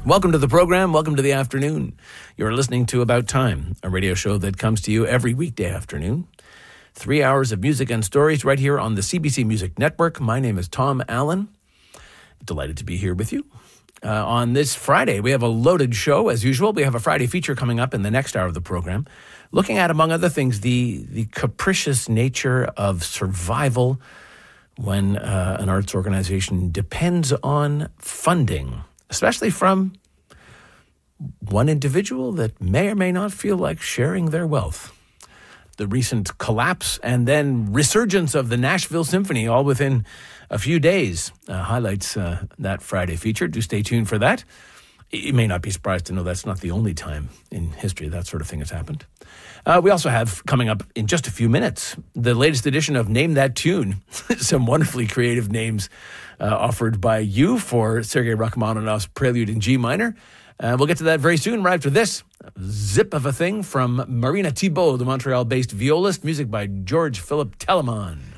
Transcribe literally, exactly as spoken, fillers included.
Welcome to the program. Welcome to the afternoon. You're listening to About Time, a radio show that comes to you every weekday afternoon. Three hours of music and stories right here on the C B C Music Network. My name is Tom Allen. Delighted to be here with you. Uh, on this Friday, we have a loaded show as usual. We have a Friday feature coming up in the next hour of the program, looking at, among other things, the, the capricious nature of survival when uh, an arts organization depends on funding, especially from one individual that may or may not feel like sharing their wealth. The recent collapse and then resurgence of the Nashville Symphony all within a few days uh, highlights uh, that Friday feature. Do stay tuned for that. You may not be surprised to know that's not the only time in history that sort of thing has happened. Uh, we also have coming up in just a few minutes the latest edition of Name That Tune. Some wonderfully creative names uh, offered by you for Sergei Rachmaninoff's Prelude in G minor. Uh, we'll get to that very soon. Right after this, zip of a thing from Marina Thibault, the Montreal-based violist. Music by George Philip Telemann.